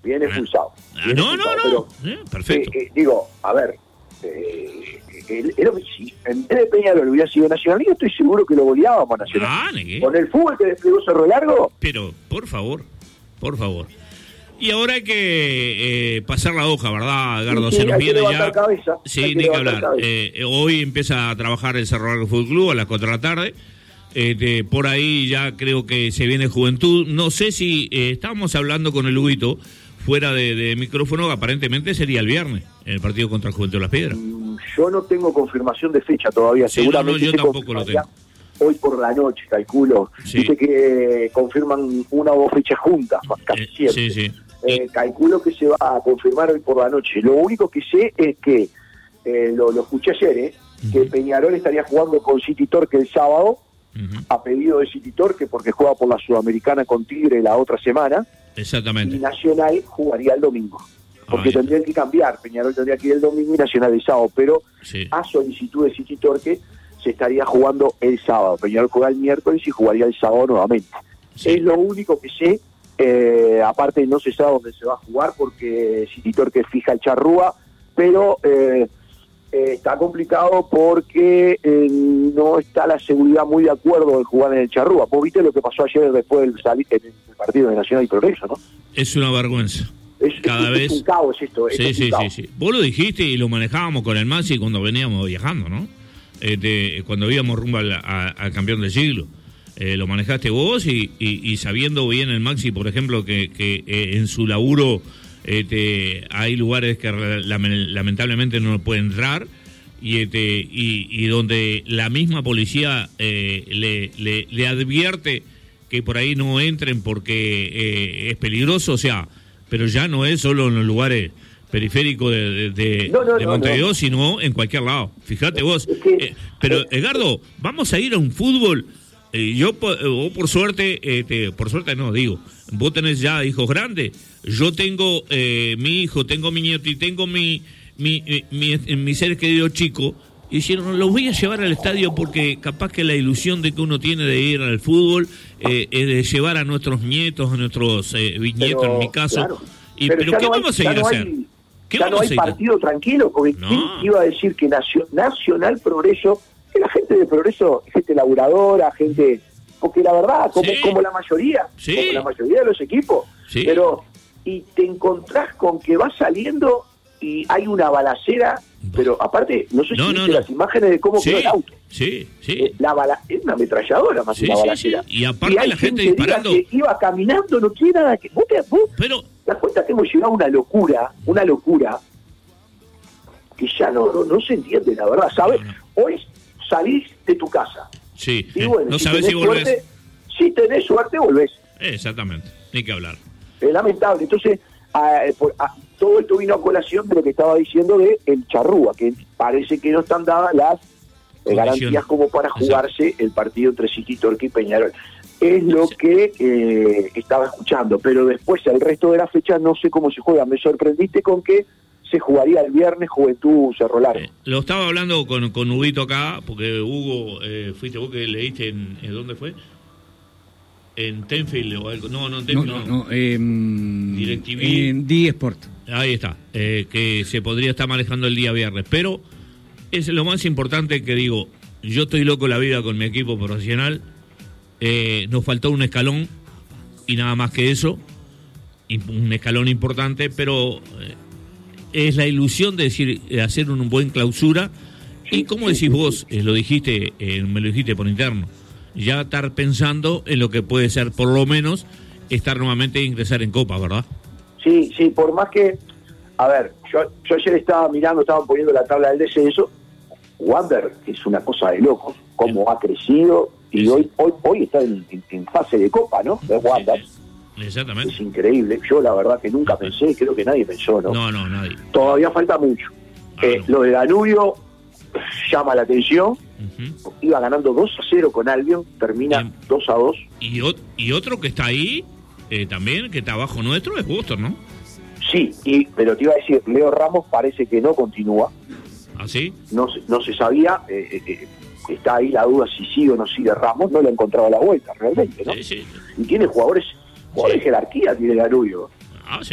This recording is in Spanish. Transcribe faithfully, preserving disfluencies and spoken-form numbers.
viene full sábado. Ah, no, no, no, eh, perfecto. Eh, eh, digo, a ver, eh, el, el, si en vez de Peñarol hubiera sido Nacional, yo estoy seguro que lo goleábamos a Nacional. Ah, ¿qué? Con el fútbol que desplegó Cerro Largo. Pero, por favor, por favor. Y ahora hay que eh, pasar la hoja, ¿verdad, Gardo? Sí, Se nos hay que viene ya. Cabeza, Sí, ni que hablar. Eh, hoy empieza a trabajar el Cerro Largo Fútbol Club a las cuatro de la tarde. Eh, de, por ahí ya creo que se viene Juventud. No sé si eh, estábamos hablando con el Huguito fuera de, de micrófono, aparentemente sería el viernes, el partido contra el Juventud de las Piedras. Mm, yo no tengo confirmación de fecha todavía, sí, seguramente no, no, yo tampoco lo tengo. Hoy por la noche, calculo. Sí. Dice que confirman una o dos fechas juntas, casi eh, siempre. Sí, sí. Eh, calculo que se va a confirmar hoy por la noche. Lo único que sé es que, eh, lo, lo escuché ayer, eh, uh-huh. que Peñarol estaría jugando con City Torque el sábado, uh-huh. a pedido de City Torque, porque juega por la Sudamericana con Tigre la otra semana. Exactamente. Y Nacional jugaría el domingo. Porque ah, tendrían que cambiar. Peñarol tendría que ir el domingo y Nacional el sábado. Pero sí. a solicitud de City Torque se estaría jugando el sábado. Peñarol juega el miércoles y jugaría el sábado nuevamente. Sí. Es lo único que sé. Eh, aparte no se sabe dónde se va a jugar porque City Torque fija el Charrúa, pero eh, eh, está complicado porque eh, no está la seguridad muy de acuerdo de jugar en el Charrúa. Vos viste lo que pasó ayer después del salir en el partido de Nacional y Progreso, ¿no? Es una vergüenza. Es, Cada es, vez... es un caos esto. Sí, es sí, un sí, sí. Vos lo dijiste y lo manejábamos con el Maxi cuando veníamos viajando, ¿no? Este, cuando íbamos rumbo al, a, al campeón del siglo. Eh, lo manejaste vos y, y, y sabiendo bien el Maxi, por ejemplo, que, que eh, en su laburo este, hay lugares que lamentablemente no pueden entrar y, este, y, y donde la misma policía eh, le, le, le advierte que por ahí no entren porque eh, es peligroso, o sea, pero ya no es solo en los lugares periféricos de, de, de, no, no, de Montevideo, no, no. sino en cualquier lado. Fíjate vos. Eh, pero, Edgardo, vamos a ir a un fútbol... Yo, vos por suerte, eh, por suerte no, digo, vos tenés ya hijos grandes, yo tengo eh, mi hijo, tengo mi nieto y tengo mi mi, mi, mi, mi ser querido chico, y dijeron, los voy a llevar al estadio porque capaz que la ilusión de que uno tiene de ir al fútbol eh, es de llevar a nuestros nietos, a nuestros eh, bisnietos, pero, en mi caso. Claro, y, ¿Pero, ¿pero qué no vamos hay, a ir a hacer? Hay, ¿Qué ya no hay partido tranquilo, porque no. ¿quién iba a decir que Nacio, Nacional Progreso... que la gente de Progreso, gente laburadora, gente, porque la verdad, como, sí. como la mayoría, sí. como la mayoría de los equipos, sí. pero y te encontrás con que vas saliendo y hay una balacera, pero aparte, no sé si no, viste no, no. las imágenes de cómo sí. quedó el auto. Sí, sí. Eh, la bala, es una ametralladora más sí, que una sí, balacera. Sí. Y aparte y la gente, gente disparando. Que iba caminando, no tiene nada que... ¿Vos te, vos pero... te das cuenta que hemos llegado a una locura, una locura, que ya no, no, no se entiende, la verdad, ¿sabes? No, no. Hoy salís de tu casa. Sí, y bueno, no si sabés si volvés. Suerte, si tenés suerte, volvés. Exactamente, ni que hablar. Es lamentable. Entonces, a, por, a, todo esto vino a colación de lo que estaba diciendo de el Charrúa, que parece que no están dadas las eh, garantías como para jugarse Exacto. el partido entre City Torque y Peñarol. Es lo sí. que eh, estaba escuchando, pero después el resto de la fecha no sé cómo se juega. Me sorprendiste con que se jugaría el viernes Juventud Cerro Largo. Eh, lo estaba hablando con, con Huguito acá, porque Hugo, eh, fuiste vos que leíste en, en ¿dónde fue? En Tenfield o algo. No, no, en Tenfield no. no, no eh, DirecTV. En D-Sport. Ahí está, eh, que se podría estar manejando el día viernes, pero es lo más importante que digo, yo estoy loco la vida con mi equipo profesional, eh, nos faltó un escalón y nada más que eso, y un escalón importante, pero... Eh, es la ilusión de decir de hacer un buen clausura y como decís vos, eh, lo dijiste, eh, me lo dijiste por interno, ya estar pensando en lo que puede ser por lo menos estar nuevamente e ingresar en Copa, ¿verdad? Sí, sí, por más que, a ver, yo, yo ayer estaba mirando, estaban poniendo la tabla del descenso, Wander es una cosa de locos, cómo sí. ha crecido y sí, hoy, sí. hoy hoy está en, en, en fase de Copa, ¿no? De Wander. Sí, sí. Exactamente. Es increíble. Yo la verdad que nunca pensé, creo que nadie pensó, ¿no? No, no, nadie. Todavía falta mucho. Ah, eh, no. Lo de Danubio llama la atención. Uh-huh. Iba ganando dos a cero con Albion, termina Bien. dos a dos. Y, o- y otro que está ahí, eh, también, que está abajo nuestro, es Boston, ¿no? Sí, y, pero te iba a decir, Leo Ramos parece que no continúa. ¿Ah, sí? No, no se sabía, eh, eh, está ahí la duda si sigue o no sigue Ramos, no le ha encontrado la vuelta realmente, ¿no? Sí, sí. Y tiene jugadores... Jugadores Sí. de jerarquía tiene Danubio.